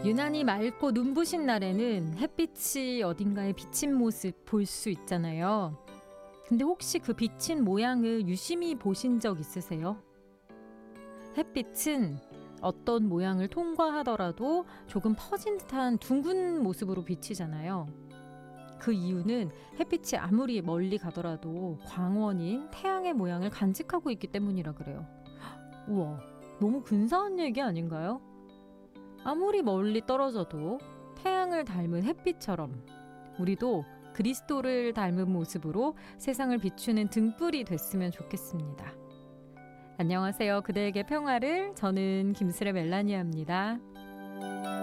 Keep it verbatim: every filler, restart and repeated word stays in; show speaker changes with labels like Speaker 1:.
Speaker 1: 유난히 맑고 눈부신 날에는 햇빛이 어딘가에 비친 모습 볼 수 있잖아요. 근데 혹시 그 비친 모양을 유심히 보신 적 있으세요? 햇빛은 어떤 모양을 통과하더라도 조금 퍼진 듯한 둥근 모습으로 비치잖아요. 그 이유는 햇빛이 아무리 멀리 가더라도 광원인 태양의 모양을 간직하고 있기 때문이라 그래요. 우와, 너무 근사한 얘기 아닌가요? 아무리 멀리 떨어져도 태양을 닮은 햇빛처럼 우리도 그리스도를 닮은 모습으로 세상을 비추는 등불이 됐으면 좋겠습니다. 안녕하세요. 그대에게 평화를. 저는 김슬의 멜라니아입니다.